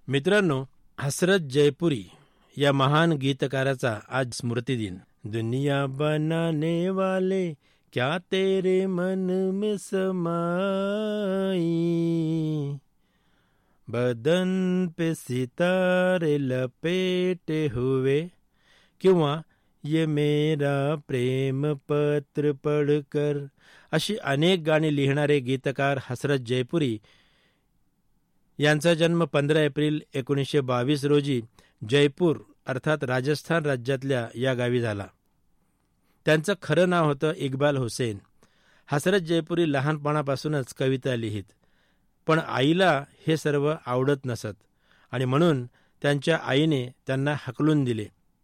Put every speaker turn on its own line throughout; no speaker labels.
मित्रांनो, हसरत जयपुरी या महान गीतकाराचा आज स्मृतिदिन. दुनिया बनाने वाले क्या तेरे मन में समाई, बदन पे सितारे लपेटे हुए, किंवा ये मेरा प्रेम पत्र पढ़कर, अशी अनेक गाणी लिहिणारे गीतकार हसरत जयपुरी यांचा जन्म 15 एप्रिल 1922 रोजी जयपूर अर्थात राजस्थान राज्यातल्या या गावी झाला. त्यांचं खरं नाव होतं इक्बाल हुसेन. हसरत जयपुरी लहानपणापासूनच कविता लिहित, पण आईला हे सर्व आवडत नसत आणि म्हणून त्यांच्या आईने त्यांना हकलून दिले.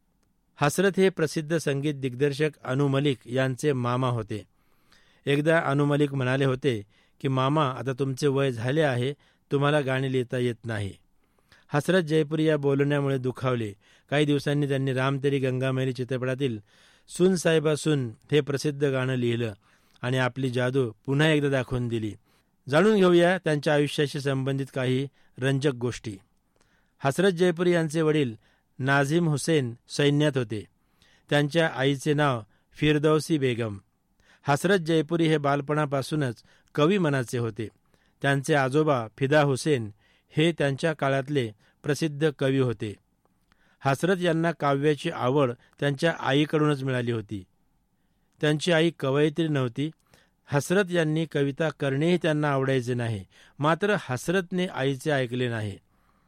हसरत हे प्रसिद्ध संगीत दिग्दर्शक अनु मलिक यांचे मामा होते. एकदा अनु मलिक म्हणाले होते की मामा, आता तुमचे वय झाले आहे, तुम्हाला गाणी लिहिता येत नाही. हसरत जयपुरी या बोलण्यामुळे दुखावले. काही दिवसांनी त्यांनी राम तेरी गंगा मैली चित्रपटातील सुन साहिबा सुन हे प्रसिद्ध गाणं लिहिलं आणि आपली जादू पुन्हा एकदा दाखवून दिली. जाणून घेऊया त्यांच्या आयुष्याशी संबंधित काही रंजक गोष्टी. हसरत जयपुरी यांचे वडील नाझिम हुसेन सैन्यात होते. त्यांच्या आईचे नाव फिरदौसी बेगम. हसरत जयपुरी हे बालपणापासूनच कवी मनाचे होते. त्यांचे आजोबा फिदा हुसेन हे त्यांच्या काळातले प्रसिद्ध कवी होते. हसरत यांना काव्याची आवड त्यांच्या आईकडूनच मिळाली होती. त्यांची आई कवयित्री नव्हती. हसरत यांनी कविता करणेही त्यांना आवडायचे नाही. मात्र हसरतने आईचे ऐकले नाही.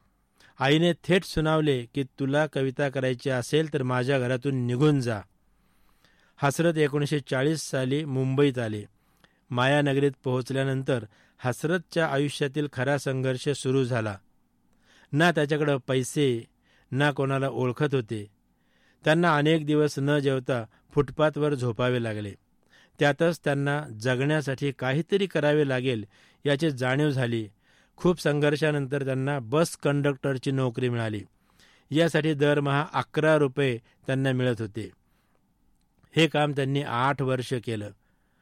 आईने थेट सुनावले की तुला कविता करायची असेल तर माझ्या घरातून निघून जा. हसरत 1940 साली मुंबईत आले. मायानगरीत पोहोचल्यानंतर हसरतच्या आयुष्यातील खरा संघर्ष सुरू झाला. ना त्याच्याकडे पैसे, ना कोणाला ओळखत होते. त्यांना अनेक दिवस न जेवता फुटपाथवर झोपावे लागले. त्यातच त्यांना जगण्यासाठी काहीतरी करावे लागेल याची जाणीव झाली. खूप संघर्षानंतर त्यांना बस कंडक्टरची नोकरी मिळाली. यासाठी दरमहा 11 रुपये त्यांना मिळत होते. हे काम त्यांनी 8 वर्ष केलं.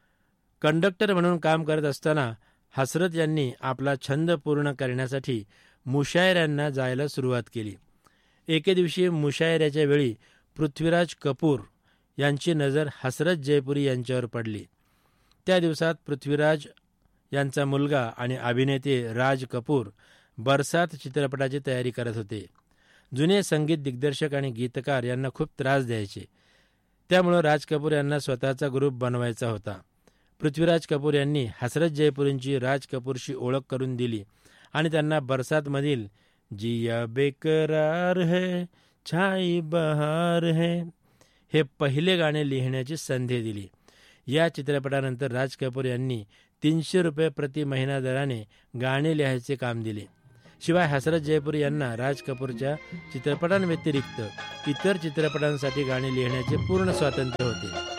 कंडक्टर म्हणून काम करत असताना हसरत यांनी आपला छंद पूर्ण करण्यासाठी मुशायऱ्यांना जायला सुरुवात केली. एके दिवशी मुशायऱ्याच्या वेळी पृथ्वीराज कपूर यांची नजर हसरत जयपुरी यांच्यावर पडली. त्या दिवसात पृथ्वीराज यांचा मुलगा आणि अभिनेते राज कपूर बरसात चित्रपटाची तयारी करत होते. जुने संगीत दिग्दर्शक आणि गीतकार यांना खूप त्रास द्यायचे. त्यामुळे राज कपूर यांना स्वतःचा ग्रुप बनवायचा होता. पृथ्वीराज कपूर यांनी हसरत जयपुरींची राज कपूरशी ओळख करून दिली आणि त्यांना बरसातमधील जिया बेकरार है छाई बहार है हे पहिले गाणे लिहिण्याची संधी दिली. या चित्रपटानंतर राज कपूर यांनी 300 रुपये प्रति महिना दराने गाणे लिहायचे काम दिले. शिवाय हसरत जयपुरी यांना राज कपूरच्या चित्रपटांव्यतिरिक्त इतर चित्रपटांसाठी गाणी लिहिण्याचे पूर्ण स्वातंत्र्य होते.